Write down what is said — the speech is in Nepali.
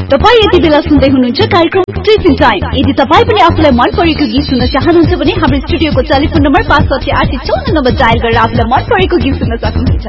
तपाई यति बेला सुन्दै हुनुहुन्छ कार्यक्रम टिफिन टाइम। यदि तपाई पनि आफुलाई मन परेको गीत सुन्न चाहनुहुन्छ भने हाम्रो स्टुडियोको टेलिफोन नम्बर 5785499 डायल गरेर आफुलाई मन परेको गीत सुन्न सक्नुहुन्छ।